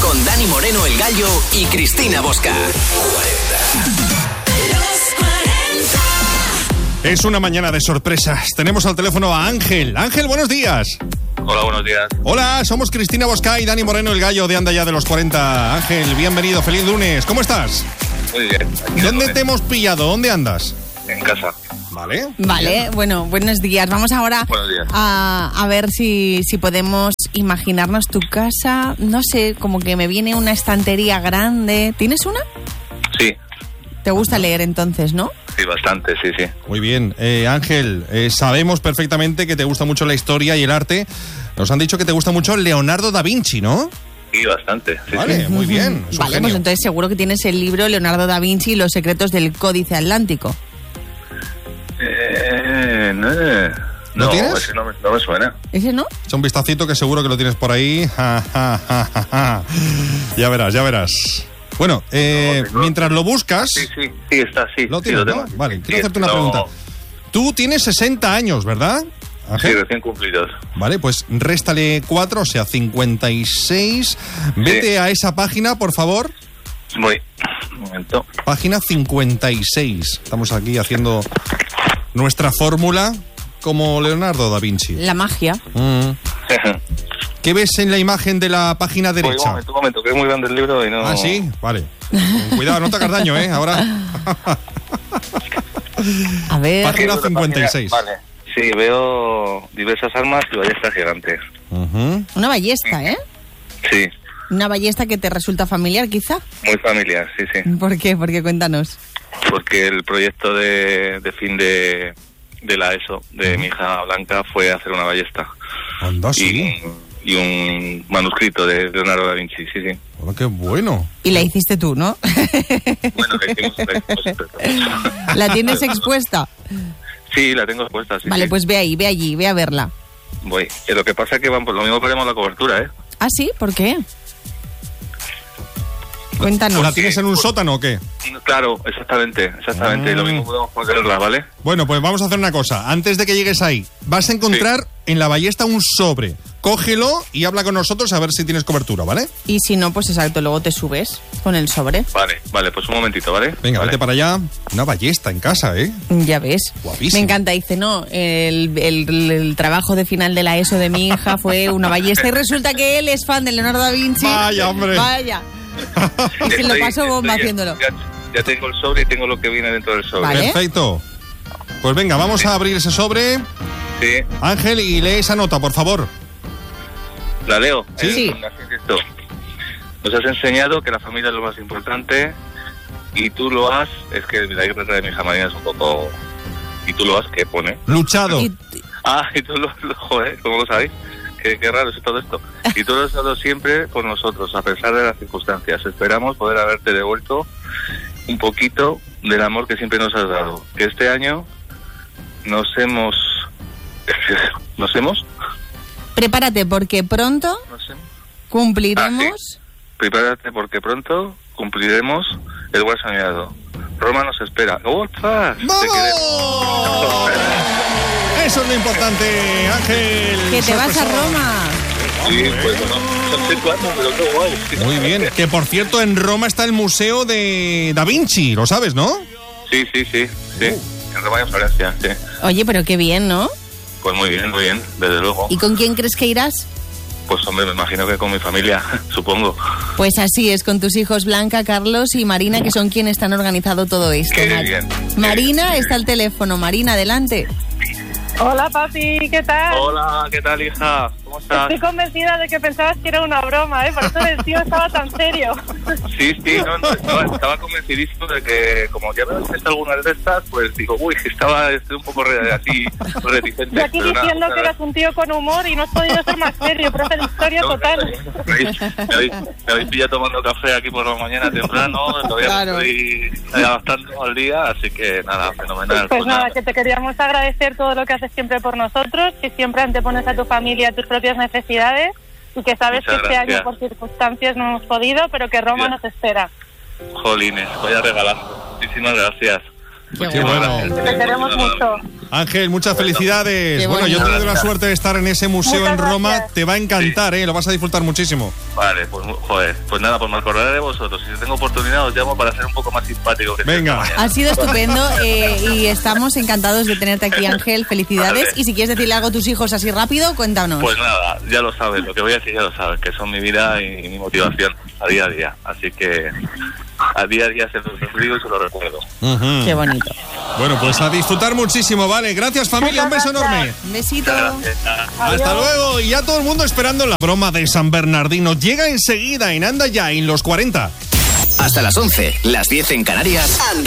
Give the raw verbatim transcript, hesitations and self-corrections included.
con Dani Moreno, el Gallo, y Cristina Bosca. Es una mañana de sorpresas. Tenemos al teléfono a Ángel. Ángel, buenos días. Hola, buenos días. Hola, somos Cristina Bosca y Dani Moreno, el Gallo de Anda Ya de los cuarenta. Ángel, bienvenido, feliz lunes. ¿Cómo estás? Muy bien. ¿Dónde te hemos pillado? ¿Dónde andas? En casa. Vale. Vale, bien. Bueno, buenos días. Vamos ahora Buenos días. a, a ver si, si podemos imaginarnos tu casa. No sé, como que me viene una estantería grande. ¿Tienes una? Sí, ¿Te gusta leer entonces, no? sí, bastante, sí, sí. Muy bien. Eh, Ángel, eh, sabemos perfectamente que te gusta mucho la historia y el arte. Nos han dicho que te gusta mucho Leonardo da Vinci, ¿no? Sí, bastante. Sí, Vale, sí. muy bien. Es un Vale, genio. pues entonces seguro que tienes el libro Leonardo da Vinci y los secretos del Códice Atlántico. Eh, no, ¿No no, tienes? ese no me, no me suena. ¿Ese no? Echa un vistacito que seguro que lo tienes por ahí. Ja, ja, ja, ja, ja. Ya verás, ya verás. Bueno, eh, No, no. mientras lo buscas... Sí, sí, sí, está, sí. Lo sí, tienes, tengo. ¿no? Vale, Sí, quiero hacerte una no, pregunta. Tú tienes sesenta años, ¿verdad, Sí, Ángel? recién cumplidos. Vale, pues réstale cuatro, o sea, cincuenta y seis. Vete a esa página, por favor. Voy. Un momento. Página cincuenta y seis. Estamos aquí haciendo nuestra fórmula como Leonardo da Vinci. La magia. Mm. ¿Qué ves en la imagen de la página Voy, un derecha? momento, un momento, que es muy grande el libro y no... Ah, sí, vale. Cuidado, no te hagas daño, ¿eh? Ahora. A ver. Página Página- cincuenta y seis. Vale. Sí, veo diversas armas y ballestas gigantes. Ujú. Una ballesta, ¿eh? Sí, Una ballesta que te resulta familiar, quizá. muy familiar, sí, sí. ¿Por qué? Porque cuéntanos. Porque el proyecto de, de fin de, de la ESO de mi hija Blanca fue hacer una ballesta Anda, sí. y, y un manuscrito de Leonardo da Vinci, sí, sí. Hola, qué bueno. Y la hiciste tú, ¿no? Bueno, le hicimos, le hicimos ¿La tienes expuesta? Sí, la tengo expuesta, sí. Vale, sí. pues ve ahí, ve allí, ve a verla. Voy. Eh, lo que pasa es que van por lo mismo perdemos la cobertura, ¿eh? ¿Ah, sí? ¿Por qué? Cuéntanos. ¿La tienes en un pues- sótano o qué? Claro, exactamente, exactamente. Ah. Lo mismo podemos ponerla, ¿vale? Bueno, pues vamos a hacer una cosa. Antes de que llegues ahí, vas a encontrar en la ballesta un sobre. Cógelo y habla con nosotros a ver si tienes cobertura, ¿vale? Y si no, pues exacto, luego te subes con el sobre. Vale, vale, pues un momentito, ¿vale? Venga, vale. vete para allá. Una ballesta en casa, ¿eh? Ya ves. Guapísimo. Me encanta, dice, no, el, el- el trabajo de final de la ESO de mi hija fue una ballesta y resulta que él es fan de Leonardo da Vinci. Vaya, hombre. Vaya. Y se lo Estoy- pasó bomba estoy- haciéndolo. Ya, ya tengo el sobre y tengo lo que viene dentro del sobre. Vale. Perfecto. Pues venga, vamos a abrir ese sobre. Sí, Ángel, y lee esa nota, por favor. la leo. Sí. Eh, Sí. así es esto. Nos has enseñado que la familia es lo más importante y tú lo has... Es que la letra de mi hija Marina es un poco... Y tú lo has, ¿qué pone? Luchado. Y- Ah, y tú lo... lo joder, ¿cómo lo sabéis? Qué, qué raro es todo esto. Y tú lo has dado siempre por nosotros, a pesar de las circunstancias. Esperamos poder haberte devuelto un poquito del amor que siempre nos has dado. Que este año nos hemos... ¿Nos hemos? Prepárate porque pronto Nos hemos... cumpliremos... Prepárate porque pronto cumpliremos el buen soñado. Roma nos espera. ¡Ostras! Te queremos. ¡Vamos! Eso es lo importante, Ángel. Que te vas a Sorpresón. Roma. Sí, pues bueno, no sé cuándo, pero qué guay. Muy bien. Que por cierto, en Roma está el Museo de Da Vinci, lo sabes, ¿no? Sí, sí, sí, sí. En Roma y en Florencia, sí. Oye, pero qué bien, ¿no? Pues muy bien, muy bien, desde luego. ¿Y con quién crees que irás? Pues hombre, me imagino que con mi familia, supongo. Pues así es, con tus hijos Blanca, Carlos y Marina, que son quienes han organizado todo esto. Qué Mar- bien, qué Marina, bien, qué está al teléfono. Marina, adelante. Hola papi, ¿qué tal? Hola, ¿qué tal, hija? ¿Cómo estás? Estoy convencida de que pensabas que era una broma, ¿eh? Por eso el tío estaba tan serio. Sí, sí, no, no, estaba, estaba convencidísimo de que, como ya me habéis hecho algunas de estas, pues digo, uy, estaba estoy un poco re- así reticente. Yo aquí pero nada, diciendo nada. que eras un tío con humor y no has podido ser más serio, profe de historia No, total. Me habéis, me habéis, me habéis pillado tomando café aquí por la mañana temprano, todavía Claro. me estoy adaptando al día, así que nada, fenomenal. Pues nada, que te queríamos agradecer todo lo que haces siempre por nosotros, que siempre antepones a tu familia, a tus propias necesidades y que sabes Muchas que este gracias. año por circunstancias no hemos podido, pero que Roma Ya. nos espera. Jolines, vaya regalazo. Muchísimas gracias. Qué bueno. Te queremos mucho. Ángel, muchas felicidades. Qué Bueno, yo he bonito. tenido la suerte de estar en ese museo Muchas en Roma. gracias. Te va a encantar, ¿eh? Lo vas a disfrutar muchísimo. Vale, pues joder, pues nada, pues me acordaré de vosotros. Si tengo oportunidad os llamo para ser un poco más simpático que Venga. esta mañana. Ha sido estupendo eh, y estamos encantados de tenerte aquí, Ángel. Felicidades. Vale. Y si quieres decirle algo a tus hijos así rápido, cuéntanos. Pues nada, ya lo sabes, lo que voy a decir ya lo sabes, que son mi vida y, y mi motivación a día a día. Así que a día a día se los digo y se lo recuerdo. Ujú. Qué bonito. Bueno, pues a disfrutar muchísimo, ¿vale? Gracias, familia. Un beso Muchas enorme. gracias. Un besito. Hasta luego. Y ya todo el mundo esperando la broma de San Bernardino. Llega enseguida en Anda Ya, en los cuarenta. Hasta las once, las diez en Canarias. Anda